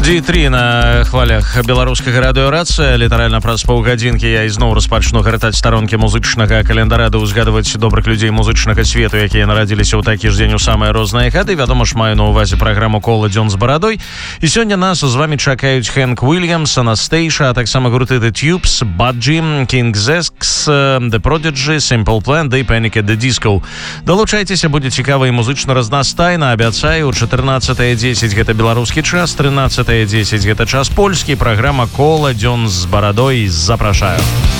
студіі 3 на хвалях беларускага радыёрацыя. Літаральна праз паўгадзінкі я ізноў распачну гартаць старонкі музычнага календара, да узгадваць добрых людзей музычнага свету, якія нарадзіліся ў такі ж дзень у самыя розныя гады. Вядома ж, маю на ўвазе праграму «Кола дзён з барадой». І сёння нас з вами чакаюць Хэнк Уильямс, Анастейша, а таксама гурты The Tubes, Budgie, King's X, The Prodigy, Simple Plan, да і Panic at the Disco. Далучайцеся, будзе цікава і музычна разнастайна. Абяцаю, 14:10 гэта беларускі час, 13:10 гэта час польскі. Праграма «Кола дзён з барадой». Запрашаю.